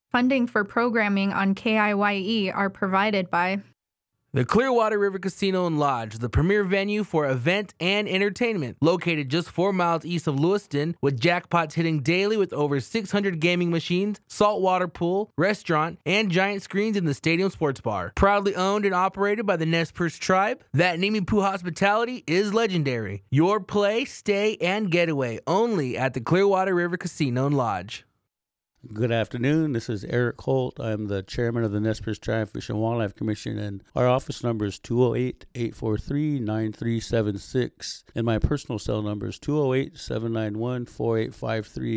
Funding for programming on KIYE are provided by the Clearwater River Casino and Lodge, the premier venue for event and entertainment, located just 4 miles east of Lewiston, with jackpots hitting daily with over 600 gaming machines, saltwater pool, restaurant, and giant screens in the stadium sports bar. Proudly owned and operated by the Nez Perce tribe, that Nimiipuu hospitality is legendary. Your play, stay, and getaway only at the Clearwater River Casino and Lodge. Good afternoon. This is Eric Holt. I'm the chairman of the Nez Perce Tribe Fish and Wildlife Commission, and our office number is 208-843-9376, and my personal cell number is 208-791-4853.